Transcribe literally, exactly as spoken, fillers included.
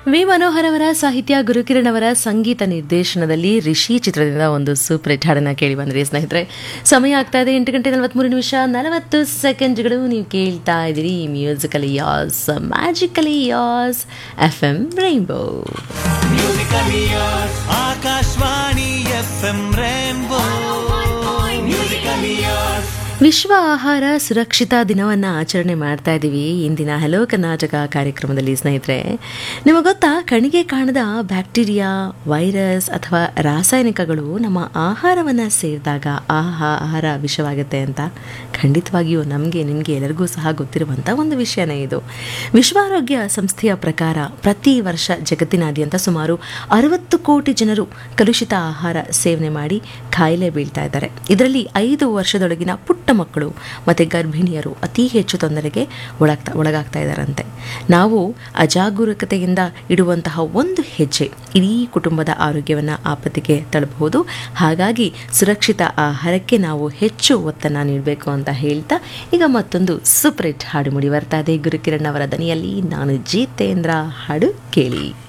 V Manohar ಅವರ ಸಾಹಿತ್ಯ, ಗುರುಕಿರಣ್ ಅವರ ಸಂಗೀತ ನಿರ್ದೇಶನದಲ್ಲಿ ರಿಷಿ ಚಿತ್ರದಿಂದ ಒಂದು ಸೂಪರ್ ಹಿಟ್ ಹಾಡನ್ನ ಕೇಳಿ ಬಂದ್ರಿ ಸ್ನೇಹಿತರೆ. ಸಮಯ ಆಗ್ತಾ ಇದೆ ಎಂಟು ಗಂಟೆ ನಲವತ್ಮೂರು ನಿಮಿಷ ನಲವತ್ತು ಸೆಕೆಂಡ್ಗಳು. ನೀವು ಕೇಳ್ತಾ ಇದ್ದೀರಿ musically as magically as F M rainbow. Akashvani F M rainbow. ವಿಶ್ವ ಆಹಾರ ಸುರಕ್ಷಿತಾ ದಿನವನ್ನು ಆಚರಣೆ ಮಾಡ್ತಾ ಇದ್ದೀವಿ ಇಂದಿನ ಹಲೋ ಕರ್ನಾಟಕ ಕಾರ್ಯಕ್ರಮದಲ್ಲಿ. ಸ್ನೇಹಿತರೆ, ನಿಮಗೆ ಗೊತ್ತಾ, ಕಣ್ಣಿಗೆ ಕಾಣದ ಬ್ಯಾಕ್ಟೀರಿಯಾ, ವೈರಸ್ ಅಥವಾ ರಾಸಾಯನಿಕಗಳು ನಮ್ಮ ಆಹಾರವನ್ನು ಸೇರಿದಾಗ ಆಹಾ ಆಹಾರ ವಿಷವಾಗುತ್ತೆ ಅಂತ ಖಂಡಿತವಾಗಿಯೂ ನಮಗೆ ನಿಮಗೆ ಎಲ್ಲರಿಗೂ ಸಹ ಗೊತ್ತಿರುವಂಥ ಒಂದು ವಿಷಯನೇ ಇದು. ವಿಶ್ವ ಆರೋಗ್ಯ ಸಂಸ್ಥೆಯ ಪ್ರಕಾರ ಪ್ರತಿ ವರ್ಷ ಜಗತ್ತಿನಾದ್ಯಂತ ಸುಮಾರು ಅರವತ್ತು ಕೋಟಿ ಜನರು ಕಲುಷಿತ ಆಹಾರ ಸೇವನೆ ಮಾಡಿ ಕಾಯಿಲೆ ಬೀಳ್ತಾ ಇದ್ದಾರೆ. ಇದರಲ್ಲಿ ಐದು ವರ್ಷದೊಳಗಿನ ಪುಟ್ಟ ಮಕ್ಕಳು ಮತ್ತು ಗರ್ಭಿಣಿಯರು ಅತಿ ಹೆಚ್ಚು ತೊಂದರೆಗೆ ಒಳಗ್ತಾ ಒಳಗಾಗ್ತಾ ಇದ್ದಾರಂತೆ. ನಾವು ಅಜಾಗರೂಕತೆಯಿಂದ ಇಡುವಂತಹ ಒಂದು ಹೆಜ್ಜೆ ಇಡೀ ಕುಟುಂಬದ ಆರೋಗ್ಯವನ್ನು ಆಪತ್ತಿಗೆ ತಳ್ಳಬಹುದು. ಹಾಗಾಗಿ ಸುರಕ್ಷಿತ ಆಹಾರಕ್ಕೆ ನಾವು ಹೆಚ್ಚು ಒತ್ತನ್ನು ನೀಡಬೇಕು ಅಂತ ಹೇಳ್ತಾ ಈಗ ಮತ್ತೊಂದು ಸೂಪರ್ ಹಿಟ್ ಹಾಡು ಮೂಡಿ ಬರ್ತಾ ಇದೆ ಗುರುಕಿರಣ್ ಅವರ ದನಿಯಲ್ಲಿ. ನಾನು ಜಿತೇಂದ್ರ, ಹಾಡು ಕೇಳಿ.